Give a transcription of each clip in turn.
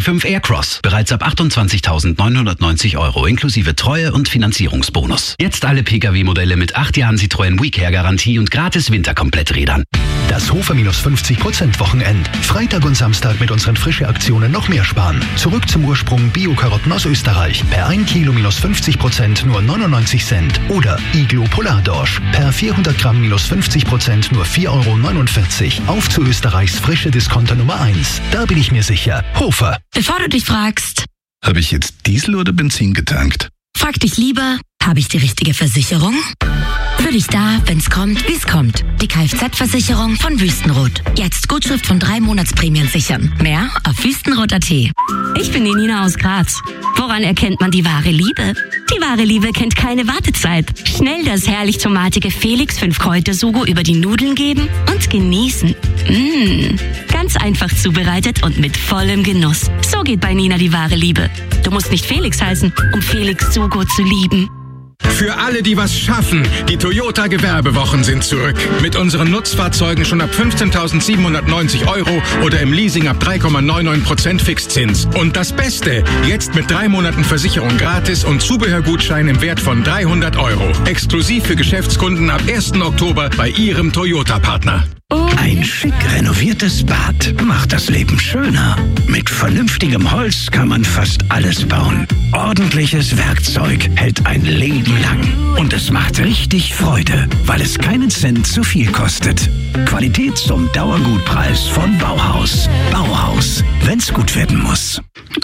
ID.5 Aircross. Bereits ab 28.990 € inklusive Treue- und Finanzierungsbonus. Jetzt alle Pkw-Modelle mit 8 Jahren Citroën WeCare-Garantie und gratis Winterkompletträdern. Das Hofer minus 50% Wochenend. Freitag und Samstag mit unseren Frische-Aktionen noch mehr sparen. Zurück zum Ursprung Bio-Karotten aus Österreich. Per 1 Kilo minus 50% nur 99 Cent. Oder Iglo Polardorsch. Per 400 Gramm minus 50% nur 4,49 €. Auf zu Österreichs frische Discounter Nummer 1. Da bin ich mir sicher. Hofer. Bevor du dich fragst, habe ich jetzt Diesel oder Benzin getankt? frag dich lieber, habe ich die richtige Versicherung? Für dich da, wenn's kommt, wie's kommt. Die Kfz-Versicherung von Wüstenrot. Jetzt Gutschrift von 3 Monatsprämien sichern. Mehr auf wüstenrot.at. Ich bin die Nina aus Graz. Woran erkennt man die wahre Liebe? Die wahre Liebe kennt keine Wartezeit. Schnell das herrlich tomatige Felix 5-Kräuter-Sugo über die Nudeln geben und genießen. Ganz einfach zubereitet und mit vollem Genuss. So geht bei Nina die wahre Liebe. Du musst nicht Felix heißen, um Felix Sugo zu lieben. Für alle, die was schaffen, die Toyota Gewerbewochen sind zurück. Mit unseren Nutzfahrzeugen schon ab 15.790 € oder im Leasing ab 3,99% Fixzins. Und das Beste, jetzt mit 3 Monaten Versicherung gratis und Zubehörgutschein im Wert von 300 €. Exklusiv für Geschäftskunden ab 1. Oktober bei Ihrem Toyota-Partner. Ein schick renoviertes Bad macht das Leben schöner. Mit vernünftigem Holz kann man fast alles bauen. Ordentliches Werkzeug hält ein Leben lang. Und es macht richtig Freude, weil es keinen Cent zu viel kostet. Qualität zum Dauergutpreis von Bauhaus. Bauhaus, wenn's gut werden muss.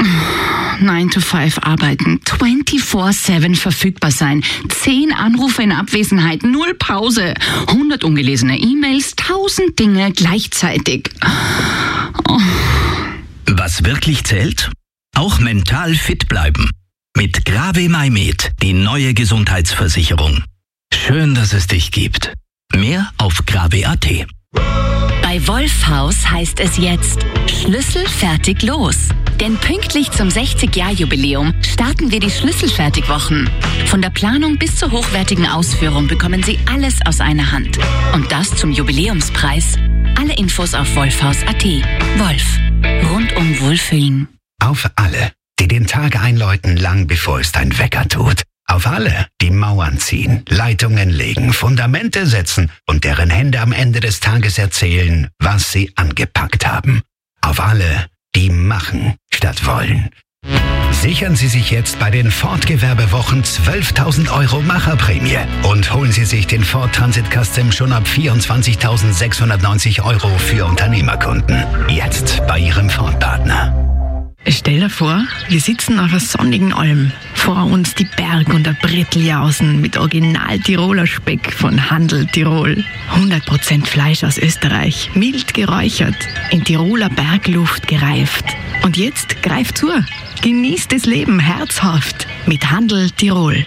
9 to 5 arbeiten, 24/7 verfügbar sein, 10 Anrufe in Abwesenheit, 0 Pause, 100 ungelesene E-Mails, 1000 Dinge gleichzeitig. Oh. Was wirklich zählt? Auch mental fit bleiben. Mit Grave MyMed, die neue Gesundheitsversicherung. Schön, dass es dich gibt. Mehr auf grave.at. Bei Wolfhaus heißt es jetzt Schlüssel fertig los. Denn pünktlich zum 60-Jahr-Jubiläum starten wir die Schlüsselfertigwochen. Von der Planung bis zur hochwertigen Ausführung bekommen Sie alles aus einer Hand. Und das zum Jubiläumspreis. Alle Infos auf wolfhaus.at. Wolf. Rundum Wohlfühlen. Auf alle, die den Tag einläuten, lang bevor es dein Wecker tut. Auf alle, die Mauern ziehen, Leitungen legen, Fundamente setzen und deren Hände am Ende des Tages erzählen, was sie angepackt haben. Auf alle, die machen statt wollen. Sichern Sie sich jetzt bei den Ford Gewerbewochen 12.000 € Macherprämie und holen Sie sich den Ford Transit Custom schon ab 24.690 € für Unternehmerkunden. Jetzt bei Ihrem Ford-Partner. Stell dir vor, wir sitzen auf einer sonnigen Alm. Vor uns die Berg- und der Bretteljausen mit Original-Tiroler Speck von Handel Tirol. 100% Fleisch aus Österreich, mild geräuchert, in Tiroler Bergluft gereift. Und jetzt greift zu, genießt das Leben herzhaft mit Handel Tirol.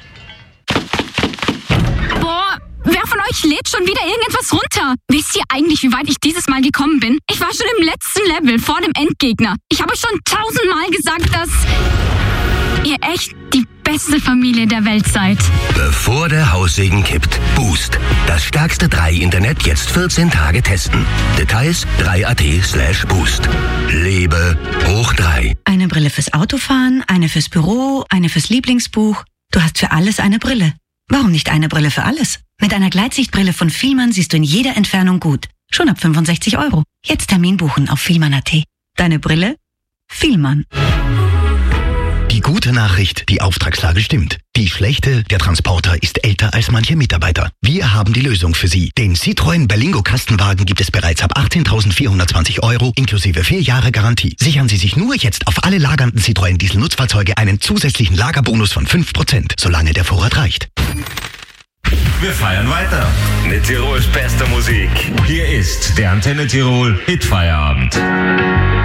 Boah, wer von euch lädt schon wieder irgendetwas runter? Wisst ihr eigentlich, wie weit ich dieses Mal gekommen bin? Ich war schon im letzten Level vor dem Endgegner. Ich habe euch schon 1000-mal gesagt, dass ihr echt die beste Familie der Welt seid. Bevor der Haussegen kippt. Boost. Das stärkste 3-Internet jetzt 14 Tage testen. Details 3.at/boost. Lebe hoch 3. Eine Brille fürs Autofahren, eine fürs Büro, eine fürs Lieblingsbuch. Du hast für alles eine Brille. Warum nicht eine Brille für alles? Mit einer Gleitsichtbrille von Fielmann siehst du in jeder Entfernung gut. Schon ab 65 €. Jetzt Termin buchen auf Fielmann.at. Deine Brille? Fielmann. Die gute Nachricht, die Auftragslage stimmt. Die schlechte, der Transporter ist älter als manche Mitarbeiter. Wir haben die Lösung für Sie. Den Citroën Berlingo Kastenwagen gibt es bereits ab 18.420 € inklusive 4 Jahre Garantie. Sichern Sie sich nur jetzt auf alle lagernden Citroën Diesel-Nutzfahrzeuge einen zusätzlichen Lagerbonus von 5%, solange der Vorrat reicht. Wir feiern weiter mit Tirols bester Musik. Hier ist der Antenne Tirol Hitfeierabend.